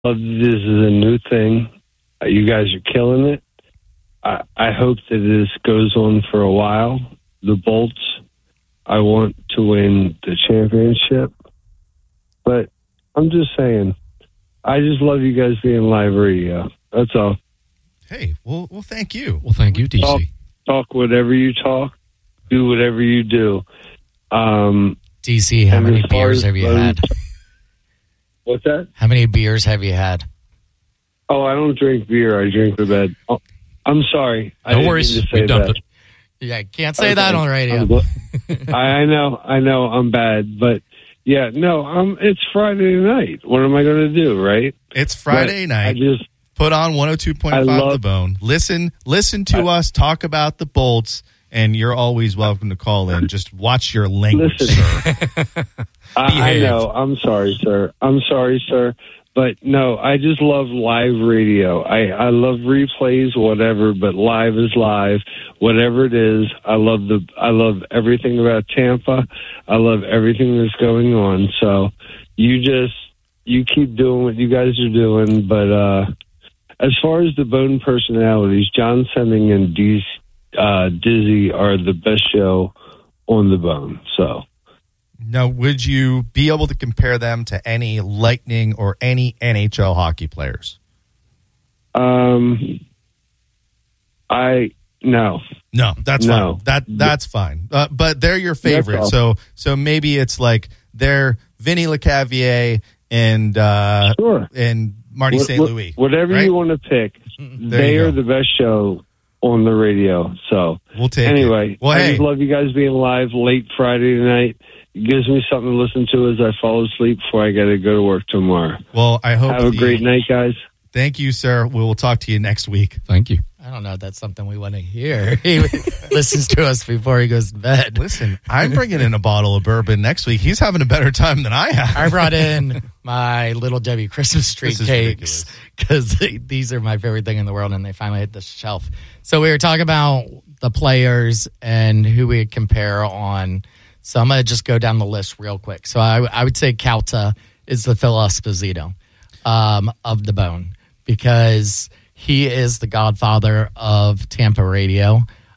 love this is a new thing. You guys are killing it. I hope that this goes on for a while. The Bolts, I want to win the championship. But I'm just saying, I just love you guys being live radio. That's all. Hey, well, thank you. Well, thank you, DC. Talk whatever you talk. Do whatever you do. DC, how many beers have you had? What's that? How many beers have you had? Oh, I don't drink beer. I drink the bed. Oh, I'm sorry. No worries. We dumped it. Yeah, can't say that on radio. I know. I'm bad, but yeah, no. It's Friday night. What am I going to do? Right? It's Friday night. I just put on 102.5 The Bone. Listen to us talk about the Bolts, and you're always welcome to call in. Just watch your language, sir. I know. I'm sorry, sir. But no, I just love live radio. I love replays, whatever, but live is live. Whatever it is, I love everything about Tampa. I love everything that's going on. So you keep doing what you guys are doing. But as far as the Bone personalities, John Sending and Dizzy are the best show on the Bone. So. Now, would you be able to compare them to any Lightning or any NHL hockey players? No, that's fine. That's fine. But they're your favorite, so maybe it's like they're Vinny Lecavalier and and Marty St. Louis. Whatever you want to pick, they are the best show on the radio. So we'll take anyway. It. Well, I just love you guys being live late Friday night. It gives me something to listen to as I fall asleep before I got to go to work tomorrow. Well, I hope have a great night, guys. Thank you, sir. We will talk to you next week. Thank you. I don't know if that's something we want to hear. He listens to us before he goes to bed. Listen, I'm bringing in a bottle of bourbon next week. He's having a better time than I have. I brought in my Little Debbie Christmas tree cakes because these are my favorite thing in the world, and they finally hit the shelf. So we were talking about the players and who we compare on. So I'm going to just go down the list real quick. So I would say Calta is the Phil Esposito of the Bone because he is the godfather of Tampa radio.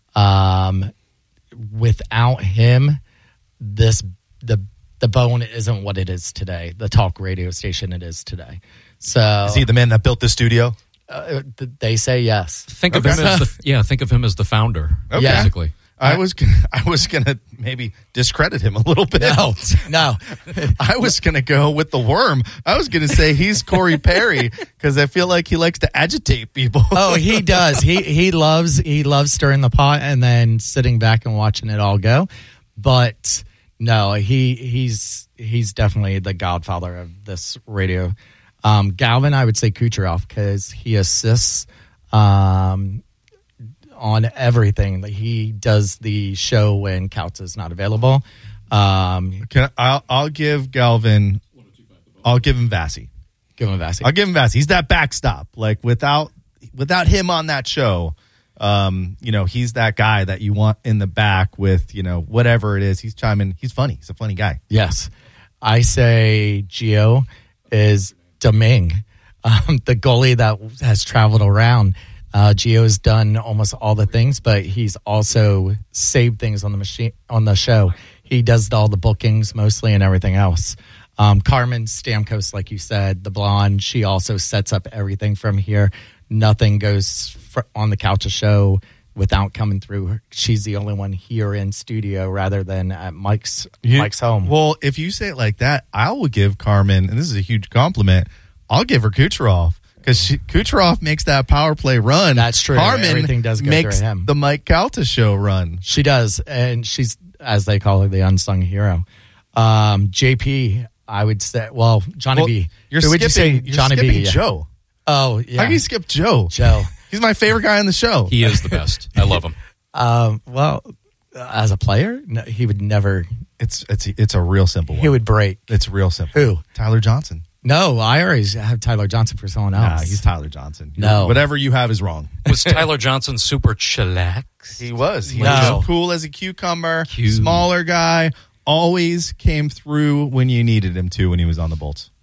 Without him, the Bone isn't what it is today, the talk radio station it is today. So is he the man that built the studio? They say yes. Think of him as the founder, basically. I was gonna maybe discredit him a little bit. No. I was gonna go with the worm. I was gonna say he's Corey Perry because I feel like he likes to agitate people. Oh, he does. He loves stirring the pot and then sitting back and watching it all go. But no, he's definitely the godfather of this radio. Galvin, I would say Kucherov because he assists. On everything that he does the show when Couts is not available. I'll give Galvin. I'll give him Vassy. I'll give him Vassy. He's that backstop. Like without him on that show, he's that guy that you want in the back with whatever it is. He's chiming. He's funny. He's a funny guy. Yes, I say Gio is Domingue, the goalie that has traveled around. Gio's done almost all the things, but he's also saved things on the show. He does all the bookings mostly and everything else. Carmen Stamkos, like you said, the blonde, she also sets up everything from here. Nothing goes on the Couch show without coming through. She's the only one here in studio rather than at Mike's home. Well, if you say it like that, I will give Carmen, and this is a huge compliment, I'll give her Kucherov. Because Kucherov makes that power play run. That's true. Harmon Everything does go makes through him. The Mike Calta show run. She does, and she's, as they call her, the unsung hero. JP, I would say, Johnny B. You're skipping B, Joe. Oh, yeah. How can you skip Joe? He's my favorite guy on the show. He is the best. I love him. As a player, no, he would never. It's a real simple one. He would break. It's real simple. Who? Tyler Johnson. No, I always have Tyler Johnson for someone else. Nah, he's Tyler Johnson. No. Whatever you have is wrong. Was Tyler Johnson super chillax? He was. He was cool as a cucumber. Smaller guy. Always came through when you needed him to when he was on the Bolts.